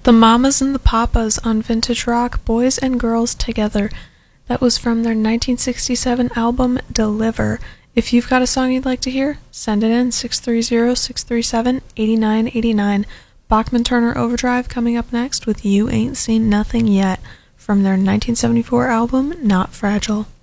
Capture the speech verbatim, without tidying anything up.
The Mamas and the Papas on Vintage Rock, Boys and Girls Together. That was from their nineteen sixty-seven album, Deliver. If you've got a song you'd like to hear, send it in six three zero, six three seven, eight nine eight nine. Bachman Turner Overdrive coming up next with You Ain't Seen Nothing Yet from their nineteen seventy-four album, Not Fragile.